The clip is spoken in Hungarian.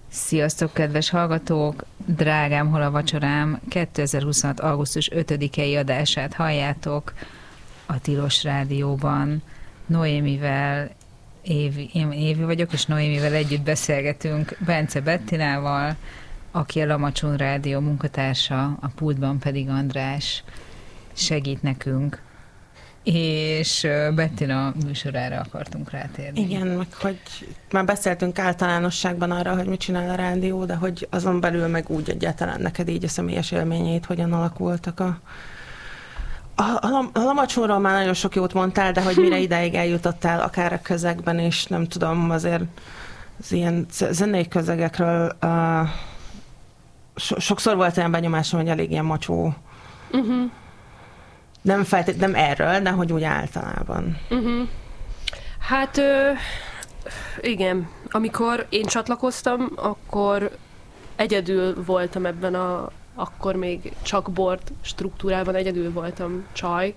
Sziasztok, kedves hallgatók! Drágám, hol a vacsorám? 2026. augusztus 5-i adását halljátok a Tilos Rádióban. Noémivel, én Évi vagyok, és Noémivel együtt beszélgetünk Bence Bettinával, aki a Lamacson Rádió munkatársa, a pultban pedig András segít nekünk. És Bettina műsorára akartunk rátérni. Igen, meg hogy már beszéltünk általánosságban arra, hogy mit csinál a rádió, de hogy azon belül meg úgy egyáltalán neked így a személyes élményeit hogyan alakultak a Lamacsonról már nagyon sok jót mondtál, de hogy mire ideig eljutottál, akár a közegben is, nem tudom, azért az ilyen zenei közegekről sokszor volt olyan benyomásom, hogy elég ilyen macsó. Nem erről, de hogy úgy általában. Hát igen, amikor én csatlakoztam, akkor egyedül voltam ebben akkor még csak board struktúrában egyedül voltam csaj,